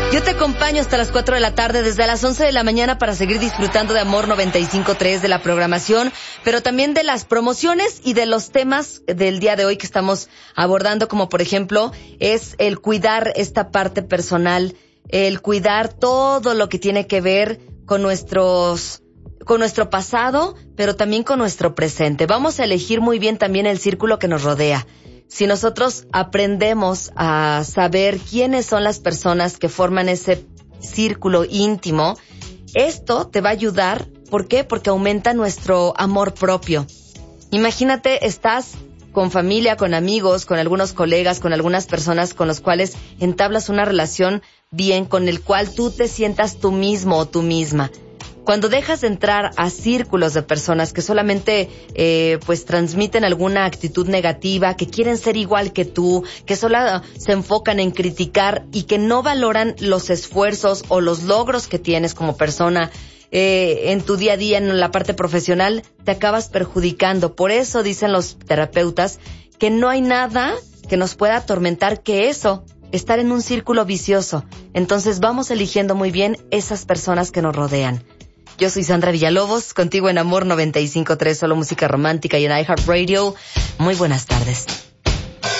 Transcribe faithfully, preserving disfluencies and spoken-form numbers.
Yo te acompaño hasta las cuatro de la tarde, desde las once de la mañana, para seguir disfrutando de Amor noventa y cinco punto tres, de la programación, pero también de las promociones y de los temas del día de hoy que estamos abordando, como por ejemplo es el cuidar esta parte personal, el cuidar todo lo que tiene que ver con nuestros con nuestro pasado, pero también con nuestro presente. Vamos a elegir muy bien también el círculo que nos rodea. Si nosotros aprendemos a saber quiénes son las personas que forman ese círculo íntimo, esto te va a ayudar. ¿Por qué? Porque aumenta nuestro amor propio. Imagínate, estás con familia, con amigos, con algunos colegas, con algunas personas con los cuales entablas una relación bien, con el cual tú te sientas tú mismo o tú misma. Cuando dejas de entrar a círculos de personas que solamente eh, pues transmiten alguna actitud negativa, que quieren ser igual que tú, que solo se enfocan en criticar y que no valoran los esfuerzos o los logros que tienes como persona eh, en tu día a día, en la parte profesional, te acabas perjudicando. Por eso dicen los terapeutas que no hay nada que nos pueda atormentar que eso, estar en un círculo vicioso. Entonces vamos eligiendo muy bien esas personas que nos rodean. Yo soy Sandra Villalobos, contigo en Amor noventa y cinco punto tres, solo música romántica y en iHeartRadio. Muy buenas tardes.